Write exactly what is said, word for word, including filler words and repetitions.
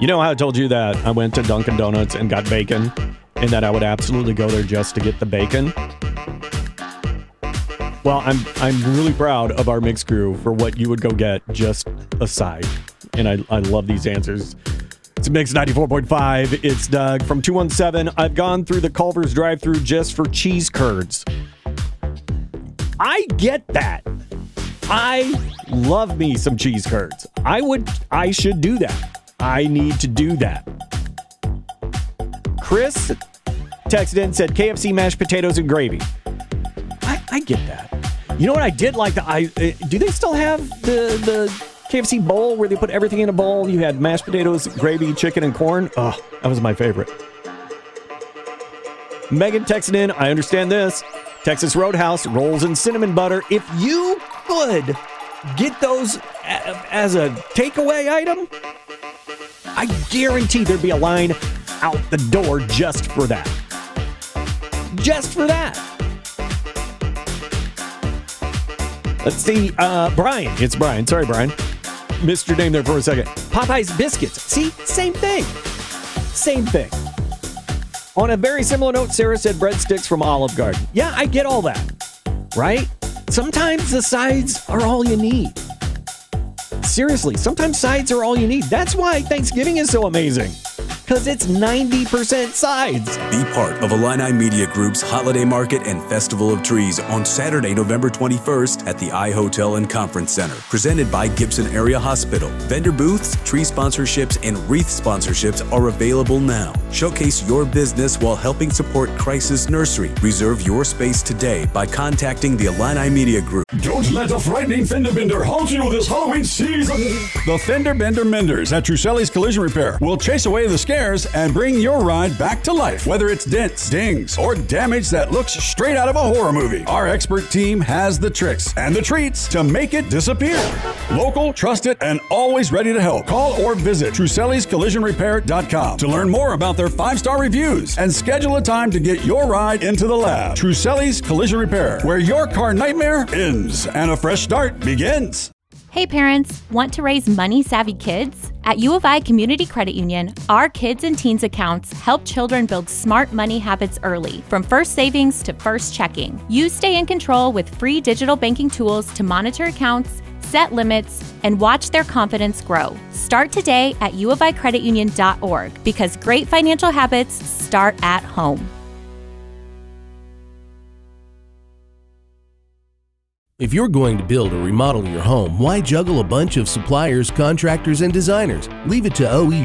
You know how I told you that I went to Dunkin' Donuts and got bacon, and that I would absolutely go there just to get the bacon? Well, I'm I'm really proud of our mix crew for what you would go get just a side. And I, I love these answers. It's Mix ninety-four point five. It's Doug from two one seven. I've gone through the Culver's drive-thru just for cheese curds. I get that. I love me some cheese curds. I would, I should do that. I need to do that. Chris texted in and said K F C mashed potatoes and gravy. I, I get that. You know what I did like? The, I uh, do they still have the the K F C bowl where they put everything in a bowl? You had mashed potatoes, gravy, chicken, and corn. Oh, that was my favorite. Megan texted in, I understand this. Texas Roadhouse, rolls and cinnamon butter. If you could get those as a takeaway item, I guarantee there'd be a line out the door just for that. Just for that. Let's see. Uh, Brian. It's Brian. Sorry, Brian. Missed your name there for a second. Popeye's Biscuits. See? Same thing. Same thing. On a very similar note, Sarah said breadsticks from Olive Garden. Yeah, I get all that. Right? Sometimes the sides are all you need. Seriously, sometimes sides are all you need. That's why Thanksgiving is so amazing. Because it's ninety percent sides. Be part of Illini Media Group's Holiday Market and Festival of Trees on Saturday, November twenty-first at the iHotel and Conference Center. Presented by Gibson Area Hospital. Vendor booths, tree sponsorships, and wreath sponsorships are available now. Showcase your business while helping support Crisis Nursery. Reserve your space today by contacting the Illini Media Group. Don't let a frightening fender bender haunt you this Halloween season. The Fender Bender Menders at Truselli's Collision Repair will chase away the scares and bring your ride back to life. Whether it's dents, dings, or damage that looks straight out of a horror movie, our expert team has the tricks and the treats to make it disappear. Local, trusted, and always ready to help. Call or visit Truselli's Collision Repair dot com to learn more about their five-star reviews and schedule a time to get your ride into the lab. Truselli's Collision Repair, where your car nightmare ends and a fresh start begins. Hey parents, want to raise money-savvy kids? At U of I Community Credit Union, our kids and teens accounts help children build smart money habits early, from first savings to first checking. You stay in control with free digital banking tools to monitor accounts, set limits, and watch their confidence grow. Start today at u of i credit union dot org because great financial habits start at home. If you're going to build or remodel your home, why juggle a bunch of suppliers, contractors, and designers? Leave it to O E